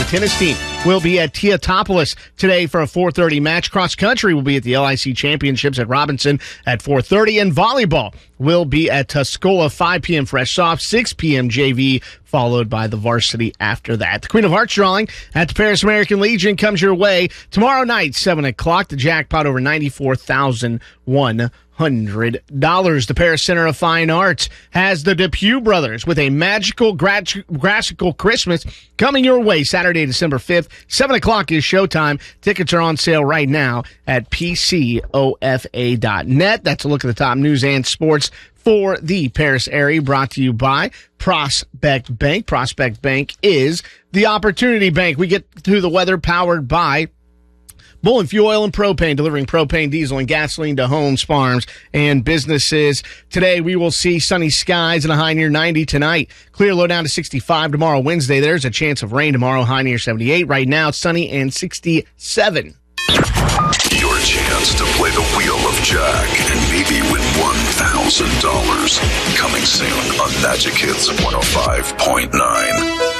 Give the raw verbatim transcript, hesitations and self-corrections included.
tennis team will be at Teotopolis today for a four thirty match. Cross country will be at the L I C Championships at Robinson at four thirty, and volleyball will be at Tuscola, five p.m. fresh soft, six p.m. J V, followed by the varsity after that. The Queen of Hearts drawing at the Paris American Legion comes your way tomorrow night, seven o'clock. The jackpot over ninety-four thousand one hundred dollars. The Paris Center of Fine Arts has the Depew Brothers with a magical gra- graphical Christmas coming your way Saturday, December fifth. seven o'clock is showtime. Tickets are on sale right now at P C O F A dot net. That's a look at the top news and sports for the Paris area, brought to you by Prospect Bank. Prospect Bank is the opportunity bank. We get through the weather powered by Bullen Fuel Oil and Propane, delivering propane, diesel, and gasoline to homes, farms, and businesses. Today, we will see sunny skies and a high near ninety tonight. Clear low down to sixty-five tomorrow, Wednesday. There's a chance of rain tomorrow, high near seventy-eight. Right now, sunny and sixty-seven. Your chance to play the Wheel of Jack and maybe win one thousand dollars. Coming soon on Magic Hits one oh five point nine.